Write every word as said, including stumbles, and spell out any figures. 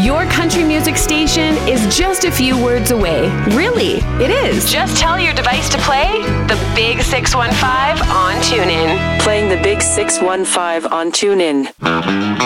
Your country music station is just a few words away. Really, it is. Just tell your device to play the Big six one five on TuneIn. Playing the Big six one five on TuneIn.